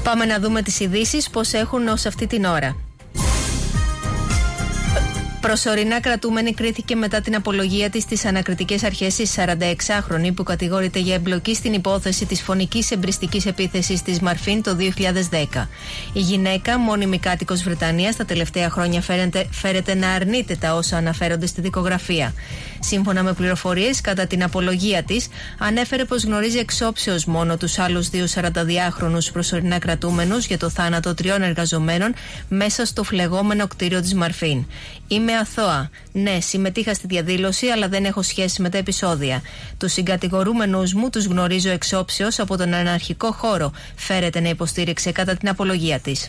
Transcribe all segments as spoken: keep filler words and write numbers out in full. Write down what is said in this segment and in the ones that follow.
Πάμε να δούμε τις ειδήσεις πώς έχουν ως αυτή την ώρα. Προσωρινά κρατούμενη κρίθηκε μετά την απολογία της στις ανακριτικές αρχές της σαρανταεξάχρονη που κατηγορείται για εμπλοκή στην υπόθεση της φωνικής εμπριστικής επίθεσης της Μαρφίν το δύο χιλιάδες δέκα. Η γυναίκα, μόνιμη κάτοικος Βρετανίας, τα τελευταία χρόνια φέρεται, φέρεται να αρνείται τα όσα αναφέρονται στη δικογραφία. Σύμφωνα με πληροφορίες, κατά την απολογία της, ανέφερε πως γνωρίζει εξόψεως μόνο τους άλλους δύο σαρανταδυάχρονους προσωρινά κρατούμενους για το θάνατο τριών εργαζομένων μέσα στο φλεγόμενο κτίριο της Μαρφίν. Είμαι αθώα. Ναι, συμμετείχα στη διαδήλωση, αλλά δεν έχω σχέση με τα επεισόδια. Τους συγκατηγορούμενους μου τους γνωρίζω εξόψεως από τον αναρχικό χώρο, φέρεται να υποστήριξε κατά την απολογία της.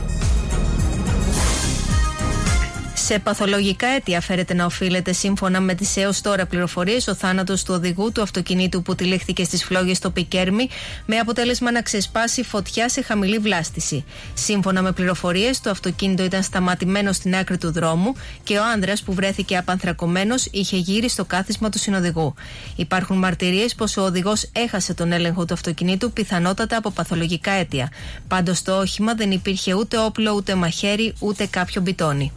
Σε παθολογικά αίτια φέρεται να οφείλεται, σύμφωνα με τις έως τώρα πληροφορίες, ο θάνατος του οδηγού του αυτοκινήτου που τυλίχθηκε στις φλόγες στο Πικέρμι, με αποτέλεσμα να ξεσπάσει φωτιά σε χαμηλή βλάστηση. Σύμφωνα με πληροφορίες, το αυτοκίνητο ήταν σταματημένο στην άκρη του δρόμου και ο άνδρας που βρέθηκε απανθρακωμένος είχε γύρει στο κάθισμα του συνοδηγού. Υπάρχουν μαρτυρίες πως ο οδηγός έχασε τον έλεγχο του αυτοκινήτου, πιθανότατα από παθολογικά αίτια. Πάντως στο όχημα δεν υπήρχε ούτε όπλο, ούτε μαχαίρι, ούτε κάποιο μπιτόνι.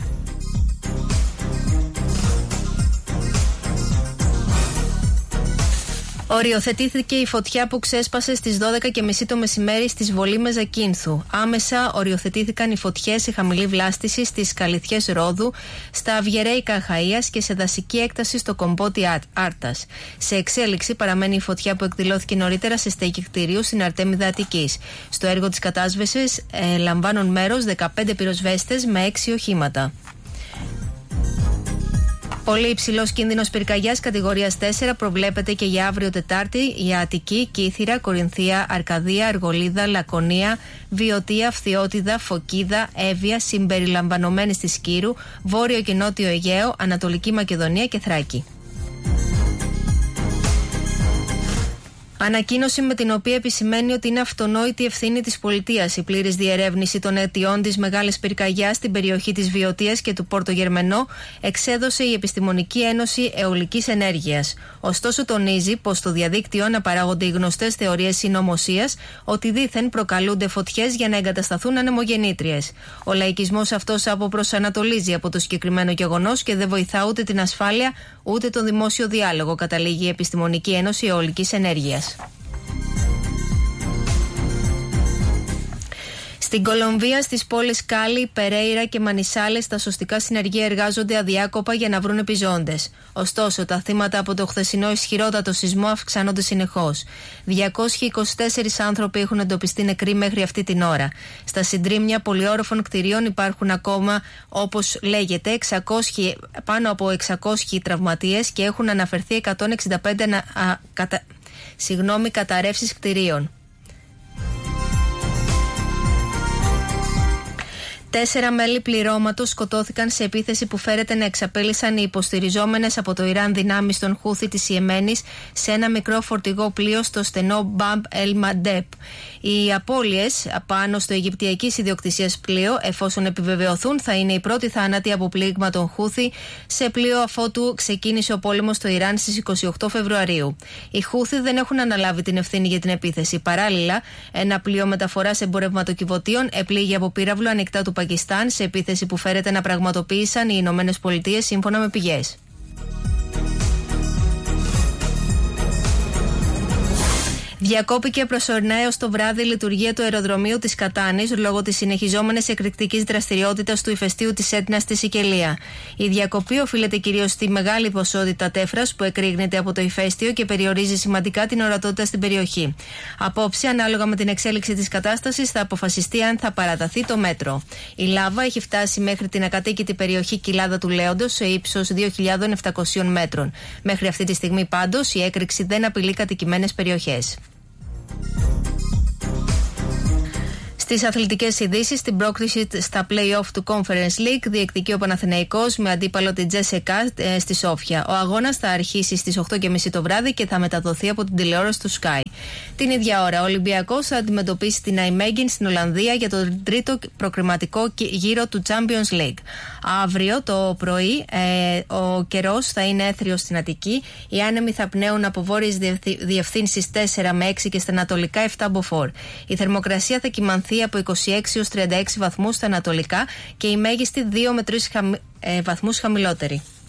Οριοθετήθηκε η φωτιά που ξέσπασε στις δώδεκα και μισή το μεσημέρι στις Βολήμες Ζακίνθου. Άμεσα οριοθετήθηκαν οι φωτιές σε χαμηλή βλάστηση στις Καλυθιές Ρόδου, στα Αυγερέικα Αχαΐας και σε δασική έκταση στο Κομπότι Άρτας. Σε εξέλιξη παραμένει η φωτιά που εκδηλώθηκε νωρίτερα σε στέκη κτηρίου στην Αρτέμιδα Αττικής. Στο έργο της κατάσβεσης ε, λαμβάνουν μέρος δεκαπέντε πυροσβέστες με έξι οχήματα. Πολύ υψηλός κίνδυνος πυρκαγιάς κατηγορίας τέσσερα προβλέπεται και για αύριο Τετάρτη για Αττική, Κύθυρα, Κορινθία, Αρκαδία, Αργολίδα, Λακωνία, Βιωτία, Φθιώτιδα, Φωκίδα, Εύβοια, συμπεριλαμβανομένης της Κύρου, Βόρειο και Νότιο Αιγαίο, Ανατολική Μακεδονία και Θράκη. Ανακοίνωση με την οποία επισημαίνει ότι είναι αυτονόητη ευθύνη της πολιτείας η πλήρης διερεύνηση των αιτιών της μεγάλης πυρκαγιάς στην περιοχή της Βιωτίας και του Πόρτο Γερμενό, εξέδωσε η Επιστημονική Ένωση Αιωλικής Ενέργειας. Ωστόσο, τονίζει πως στο διαδίκτυο αναπαράγονται οι γνωστές θεωρίες συνωμοσίας ότι δήθεν προκαλούνται φωτιές για να εγκατασταθούν ανεμογεννήτριες. Ο λαϊκισμός αυτός αποπροσανατολίζει από το συγκεκριμένο γεγονός και δεν βοηθά ούτε την ασφάλεια ούτε τον δημόσιο διάλογο, καταλήγει η Επιστημονική Ένωση Αιωλικής Ενέργειας. Στην Κολομβία, στις πόλεις Κάλι, Περέιρα και Μανισάλες, τα σωστικά συνεργεία εργάζονται αδιάκοπα για να βρουν επιζώντες. Ωστόσο, τα θύματα από το χθεσινό ισχυρότατο σεισμό αυξάνονται συνεχώς. διακόσιοι είκοσι τέσσερις άνθρωποι έχουν εντοπιστεί νεκροί μέχρι αυτή την ώρα. Στα συντρίμμια πολυόροφων κτηρίων υπάρχουν ακόμα, όπως λέγεται, εξακόσιοι, πάνω από εξακόσιοι τραυματίες και έχουν αναφερθεί εκατόν εξήντα πέντε α, κατα, συγγνώμη, καταρρεύσεις κτηρίων. Τέσσερα μέλη πληρώματος σκοτώθηκαν σε επίθεση που φέρεται να εξαπέλυσαν οι υποστηριζόμενες από το Ιράν δυνάμεις των Χούθι της Ιεμένης σε ένα μικρό φορτηγό πλοίο στο στενό Μπαμπ Ελ Μαντέπ. Οι απώλειες πάνω στο αιγυπτιακής ιδιοκτησίας πλοίο, εφόσον επιβεβαιωθούν, θα είναι η πρώτη θάνατη από πλήγμα των Χούθι σε πλοίο αφότου ξεκίνησε ο πόλεμος στο Ιράν στις είκοσι οκτώ Φεβρουαρίου. Οι Χούθι δεν έχουν αναλάβει την ευθύνη για την επίθεση. Παράλληλα, ένα πλοίο μεταφοράς εμπορευματοκιβωτίων επλήγει από πύραυλο ανοιχτά του Πακιστάν σε επίθεση που φέρεται να πραγματοποίησαν οι Ηνωμένες Πολιτείες, σύμφωνα με πηγές. Διακόπηκε προσωρινά έως το βράδυ η λειτουργία του αεροδρομίου της Κατάνης λόγω της συνεχιζόμενης εκρηκτικής δραστηριότητας του ηφαιστείου της Έτνας στη Σικελία. Η διακοπή οφείλεται κυρίως στη μεγάλη ποσότητα τέφρας που εκρήγνεται από το ηφαίστειο και περιορίζει σημαντικά την ορατότητα στην περιοχή. Απόψε, ανάλογα με την εξέλιξη της κατάστασης, θα αποφασιστεί αν θα παραταθεί το μέτρο. Η λάβα έχει φτάσει μέχρι την ακατοίκητη περιοχή Κοιλάδα του Λέοντος σε ύψος δύο χιλιάδες επτακόσια μέτρων. Μέχρι αυτή τη στιγμή, πάντως, η έκρηξη δεν απειλεί κατοικημένες περιοχές. Στις αθλητικές ειδήσεις, στην πρόκριση στα play-off του Conference League διεκδικεί ο Παναθηναϊκός με αντίπαλο την Τζέσσεκα ε, στη Σόφια. Ο αγώνας θα αρχίσει στις οκτώ και μισή το βράδυ και θα μεταδοθεί από την τηλεόραση του Sky. Την ίδια ώρα, ο Ολυμπιακός θα αντιμετωπίσει την Ναϊμέγγιν στην Ολλανδία για τον τρίτο προκριματικό γύρο του Champions League. Αύριο το πρωί, ε, ο καιρός θα είναι έθριος στην Αττική. Οι άνεμοι θα πνέουν από βόρειες διευθύνσεις τέσσερα με έξι και στα ανατολικά επτά μποφόρ. Η θερμοκρασία θα κυμανθεί από είκοσι έξι έως τριάντα έξι βαθμούς στα ανατολικά και η μέγιστη δύο με τρεις χαμη, ε, βαθμούς χαμηλότερη.